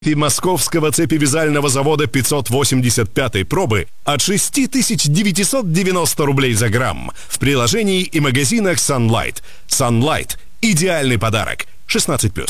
И московского цепевязального завода 585 пробы от 6990 рублей за грамм в приложении и магазинах Sunlight. Sunlight – идеальный подарок. 16+.